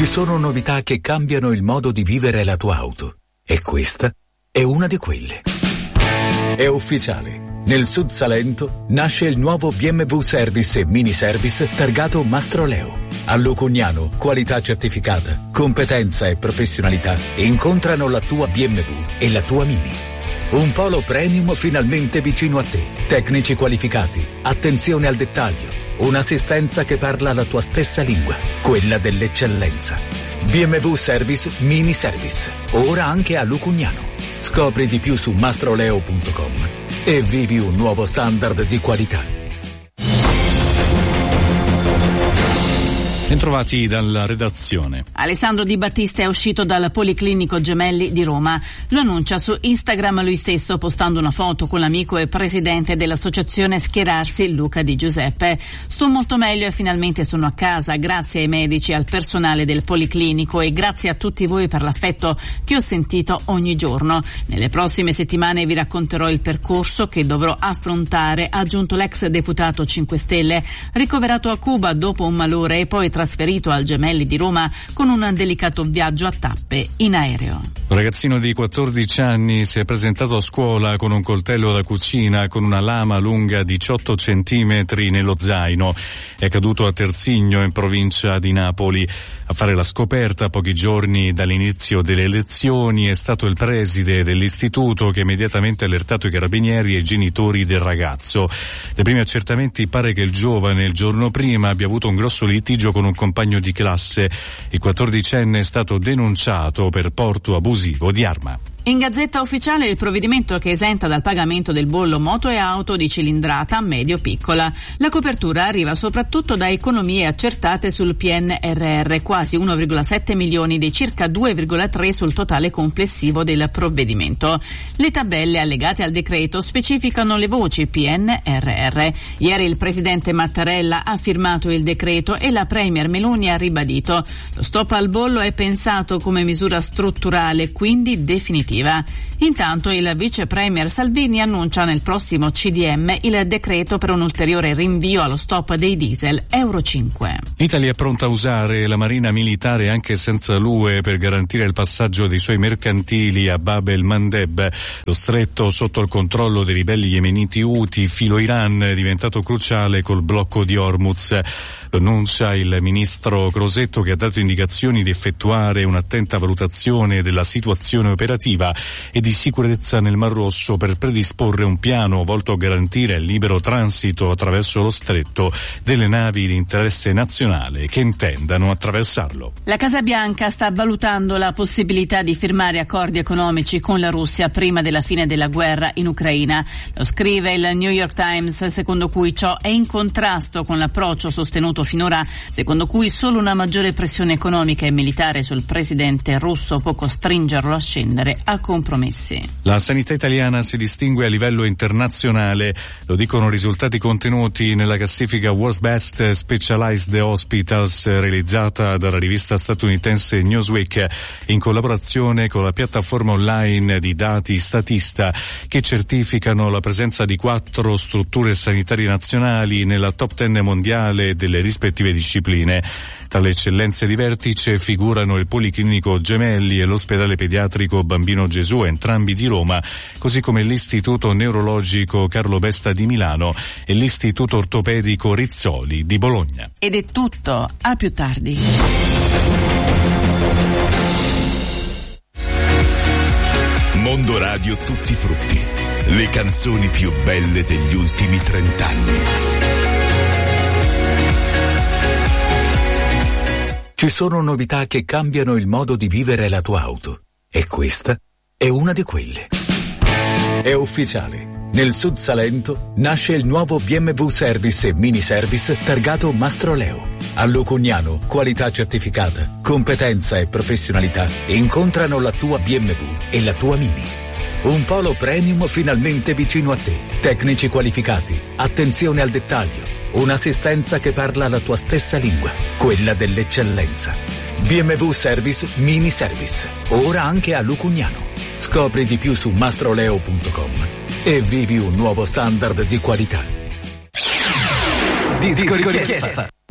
Ci sono novità che cambiano il modo di vivere la tua auto. E questa è una di quelle. È ufficiale. Nel Sud Salento nasce il nuovo BMW Service e Mini Service targato Mastroleo. A Lucugnano, qualità certificata, competenza e professionalità incontrano la tua BMW e la tua Mini. Un polo premium finalmente vicino a te. Tecnici qualificati, attenzione al dettaglio, un'assistenza che parla la tua stessa lingua, quella dell'eccellenza. BMW Service Mini Service, ora anche a Lucugnano. Scopri di più su mastroleo.com e vivi un nuovo standard di qualità. Bentrovati dalla redazione. Alessandro Di Battista è uscito dal Policlinico Gemelli di Roma. Lo annuncia su Instagram lui stesso, postando una foto con l'amico e presidente dell'associazione Schierarsi, Luca Di Giuseppe. Sto molto meglio e finalmente sono a casa, grazie ai medici e al personale del Policlinico e grazie a tutti voi per l'affetto che ho sentito ogni giorno. Nelle prossime settimane vi racconterò il percorso che dovrò affrontare, ha aggiunto l'ex deputato 5 Stelle, ricoverato a Cuba dopo un malore e poi trasferito al Gemelli di Roma con un delicato viaggio a tappe in aereo. Un ragazzino di 14 anni si è presentato a scuola con un coltello da cucina con una lama lunga 18 centimetri nello zaino. È caduto a Terzigno, in provincia di Napoli. A fare la scoperta, pochi giorni dall'inizio delle elezioni, è stato il preside dell'istituto che ha immediatamente allertato i carabinieri e i genitori del ragazzo. Dai primi accertamenti pare che il giovane il giorno prima abbia avuto un grosso litigio con un compagno di classe. Il 14enne è stato denunciato per porto abusivo di arma. In Gazzetta Ufficiale il provvedimento che esenta dal pagamento del bollo moto e auto di cilindrata medio-piccola. La copertura arriva soprattutto da economie accertate sul PNRR, quasi 1,7 milioni dei circa 2,3 sul totale complessivo del provvedimento. Le tabelle allegate al decreto specificano le voci PNRR. Ieri il presidente Mattarella ha firmato il decreto e la premier Meloni ha ribadito: lo stop al bollo è pensato come misura strutturale, quindi definitiva. Intanto il vice premier Salvini annuncia nel prossimo CDM il decreto per un ulteriore rinvio allo stop dei diesel Euro 5. L'Italia è pronta a usare la marina militare anche senza l'UE per garantire il passaggio dei suoi mercantili a Bab el-Mandeb. Lo stretto sotto il controllo dei ribelli yemeniti Houthi filo Iran è diventato cruciale col blocco di Hormuz. Lo annuncia il ministro Crosetto, che ha dato indicazioni di effettuare un'attenta valutazione della situazione operativa e di sicurezza nel Mar Rosso per predisporre un piano volto a garantire il libero transito attraverso lo stretto delle navi di interesse nazionale che intendano attraversarlo. La Casa Bianca sta valutando la possibilità di firmare accordi economici con la Russia prima della fine della guerra in Ucraina. Lo scrive il New York Times, secondo cui ciò è in contrasto con l'approccio sostenuto finora, secondo cui solo una maggiore pressione economica e militare sul presidente russo può costringerlo a scendere a compromessi. La sanità italiana si distingue a livello internazionale, lo dicono risultati contenuti nella classifica World's Best Specialized Hospitals realizzata dalla rivista statunitense Newsweek in collaborazione con la piattaforma online di dati Statista, che certificano la presenza di 4 strutture sanitarie nazionali nella top 10 mondiale delle rispettive discipline. Tra le eccellenze di vertice figurano il Policlinico Gemelli e l'ospedale pediatrico Bambino Gesù, entrambi di Roma, così come l'Istituto Neurologico Carlo Besta di Milano e l'Istituto Ortopedico Rizzoli di Bologna. Ed è tutto, a più tardi. Mondo Radio Tutti Frutti, le canzoni più belle degli ultimi 30 anni. Ci sono novità che cambiano il modo di vivere la tua auto. E questa è una di quelle. È ufficiale. Nel Sud Salento nasce il nuovo BMW Service e Mini Service targato Mastroleo. A Lucugnano, qualità certificata, competenza e professionalità incontrano la tua BMW e la tua Mini. Un polo premium finalmente vicino a te. Tecnici qualificati, attenzione al dettaglio, un'assistenza che parla la tua stessa lingua, quella dell'eccellenza. BMW Service Mini Service, ora anche a Lucugnano. Scopri di più su mastroleo.com e vivi un nuovo standard di qualità. Disco richiesta.